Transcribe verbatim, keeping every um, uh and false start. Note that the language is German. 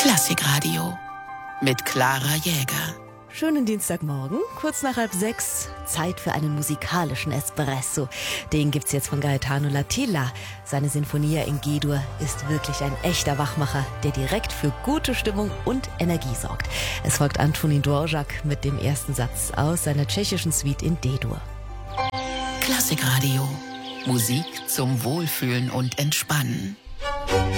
Klassikradio mit Clara Jäger. Schönen Dienstagmorgen, kurz nach halb sechs. Zeit für einen musikalischen Espresso. Den gibt's jetzt von Gaetano Latilla. Seine Sinfonia in G-Dur ist wirklich ein echter Wachmacher, der direkt für gute Stimmung und Energie sorgt. Es folgt Antonín Dvořák mit dem ersten Satz aus seiner tschechischen Suite in D-Dur. Klassikradio. Musik zum Wohlfühlen und Entspannen.